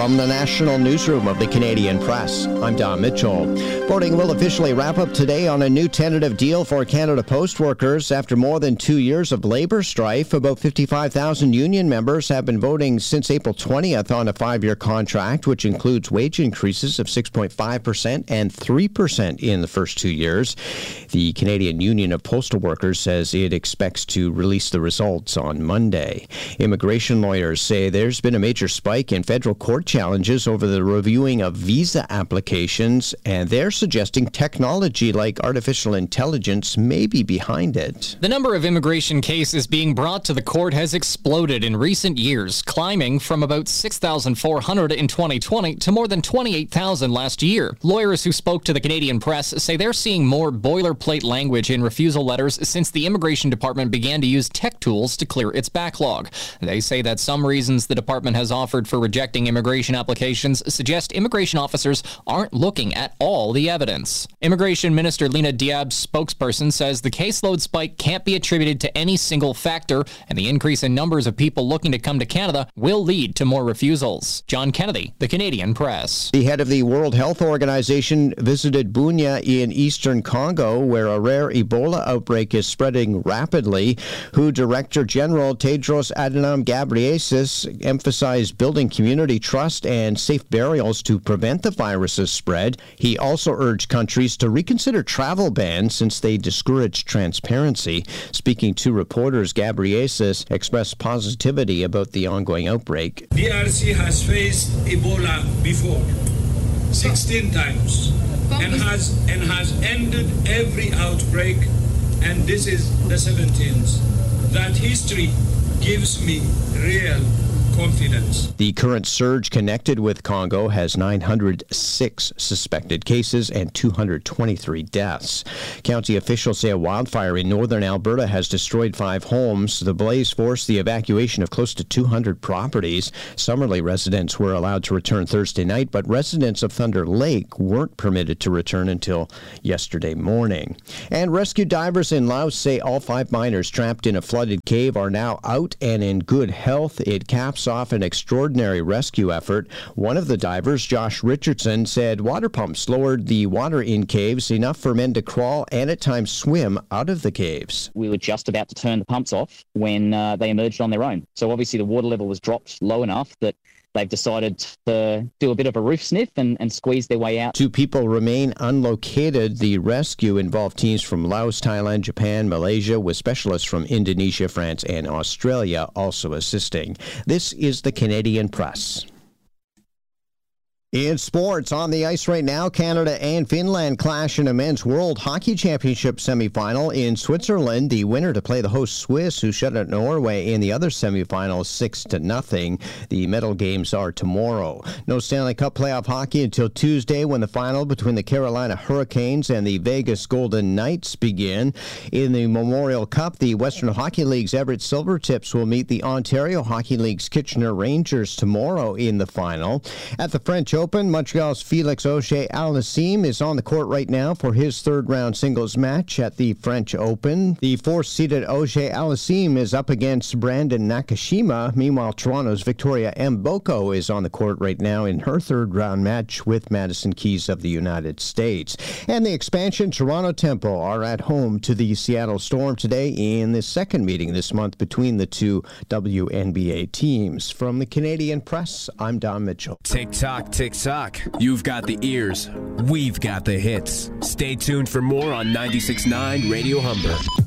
From the National Newsroom of the Canadian Press, I'm Don Mitchell. Voting will officially wrap up today on a new tentative deal for Canada Post workers. After more than 2 years of labor strife, about 55,000 union members have been voting since April 20th on a 5-year contract, which includes wage increases of 6.5% and 3% in the first 2 years. The Canadian Union of Postal Workers says it expects to release the results on Monday. Immigration lawyers say there's been a major spike in federal court challenges over the reviewing of visa applications, and they're suggesting technology like artificial intelligence may be behind it. The number of immigration cases being brought to the court has exploded in recent years, climbing from about 6,400 in 2020 to more than 28,000 last year. Lawyers who spoke to the Canadian Press say they're seeing more boilerplate language in refusal letters since the Immigration Department began to use tech tools to clear its backlog. They say that some reasons the department has offered for rejecting immigration applications suggest immigration officers aren't looking at all the evidence. Immigration Minister Lena Diab's spokesperson says the caseload spike can't be attributed to any single factor, and the increase in numbers of people looking to come to Canada will lead to more refusals. John Kennedy, the Canadian Press. The head of the World Health Organization visited Bunia in eastern Congo, where a rare Ebola outbreak is spreading rapidly. WHO Director General Tedros Adhanom Ghebreyesus emphasized building community trust and safe burials to prevent the virus's spread. He also urged countries to reconsider travel bans since they discourage transparency. Speaking to reporters, Ghebreyesus expressed positivity about the ongoing outbreak. DRC has faced Ebola before, 16 times, and has ended every outbreak, and this is the 17th. That history gives me real confidence. The current surge connected with Congo has 906 suspected cases and 223 deaths. County officials say a wildfire in northern Alberta has destroyed 5 homes. The blaze forced the evacuation of close to 200 properties. Summerley residents were allowed to return Thursday night, but residents of Thunder Lake weren't permitted to return until yesterday morning. And rescue divers in Laos say all 5 miners trapped in a flooded cave are now out and in good health. It caps off an extraordinary rescue effort. One of the divers, Josh Richardson, said water pumps lowered the water in caves enough for men to crawl and at times swim out of the caves. We were just about to turn the pumps off when they emerged on their own. So obviously the water level was dropped low enough that they've decided to do a bit of a roof sniff and squeeze their way out. 2 people remain unlocated. The rescue involved teams from Laos, Thailand, Japan, Malaysia, with specialists from Indonesia, France, and Australia also assisting. This is the Canadian Press. In sports, on the ice right now, Canada and Finland clash in a men's World Hockey Championship semifinal in Switzerland. The winner to play the host Swiss, who shut out Norway in the other semifinal 6-0. The medal games are tomorrow. No Stanley Cup playoff hockey until Tuesday, when the final between the Carolina Hurricanes and the Vegas Golden Knights begin. In the Memorial Cup, the Western Hockey League's Everett Silvertips will meet the Ontario Hockey League's Kitchener Rangers tomorrow in the final. At the French Open, Montreal's Felix Auger-Aliassime is on the court right now for his third-round singles match at the French Open. The 4th-seeded Auger-Aliassime is up against Brandon Nakashima. Meanwhile, Toronto's Victoria Mboko is on the court right now in her third-round match with Madison Keys of the United States. And the expansion Toronto Tempo are at home to the Seattle Storm today in the second meeting this month between the two WNBA teams. From the Canadian Press, I'm Don Mitchell. Tick-tock, tick-tock. You've got the ears. We've got the hits. Stay tuned for more on 96.9 Radio Humber.